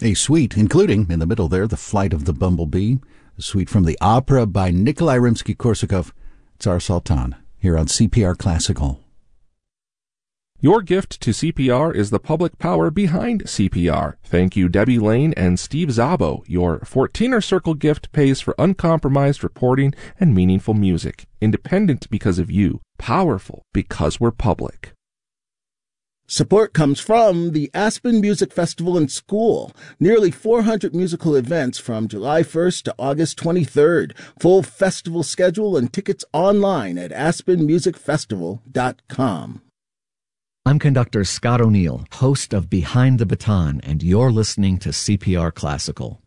A suite, including, in the middle there, The Flight of the Bumblebee, a suite from the opera by Nikolai Rimsky-Korsakov, Tsar Sultan, here on CPR Classical. Your gift to CPR is the public power behind CPR. Thank you, Debbie Lane and Steve Szabo. Your 14er Circle gift pays for uncompromised reporting and meaningful music. Independent because of you. Powerful because we're public. Support comes from the Aspen Music Festival and School. Nearly 400 musical events from July 1st to August 23rd. Full festival schedule and tickets online at aspenmusicfestival.com. I'm conductor Scott O'Neill, host of Behind the Baton, and you're listening to CPR Classical.